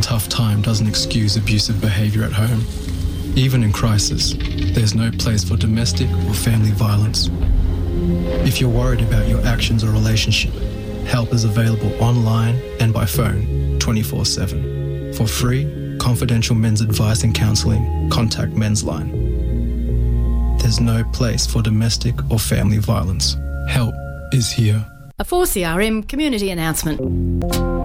tough time doesn't excuse abusive behaviour at home. Even in crisis, there's no place for domestic or family violence. If you're worried about your actions or relationship, help is available online and by phone 24/7. For free, confidential men's advice and counselling, contact Men's Line. There's no place for domestic or family violence. Help is here. A 4CRM community announcement.